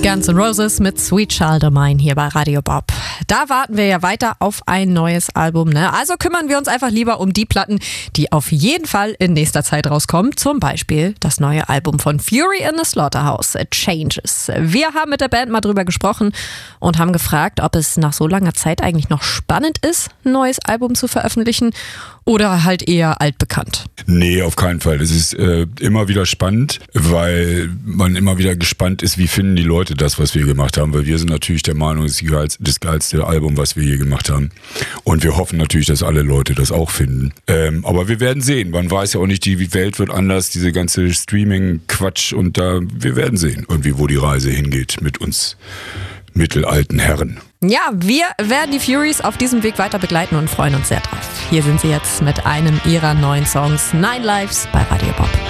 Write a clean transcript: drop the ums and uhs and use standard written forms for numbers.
Guns N' Roses mit Sweet Child O' Mine hier bei Radio Bob. Da warten wir ja weiter auf ein neues Album, ne? Also kümmern wir uns einfach lieber um die Platten, die auf jeden Fall in nächster Zeit rauskommen. Zum Beispiel das neue Album von Fury in the Slaughterhouse, Changes. Wir haben mit der Band mal drüber gesprochen und haben gefragt, ob es nach so langer Zeit eigentlich noch spannend ist, ein neues Album zu veröffentlichen oder halt eher altbekannt. Nee, auf keinen Fall. Es ist immer wieder spannend, weil man immer wieder gespannt ist, wie finden die Leute das, was wir gemacht haben. Weil wir sind natürlich der Meinung, es ist das geilste Album, was wir je gemacht haben. Und wir hoffen natürlich, dass alle Leute das auch finden. Aber wir werden sehen. Man weiß ja auch nicht, die Welt wird anders, diese ganze Streaming-Quatsch. Und wir werden sehen, irgendwie, wo die Reise hingeht mit uns mittelalten Herren. Ja, wir werden die Furies auf diesem Weg weiter begleiten und freuen uns sehr drauf. Hier sind sie jetzt mit einem ihrer neuen Songs, Nine Lives bei Radio Bob.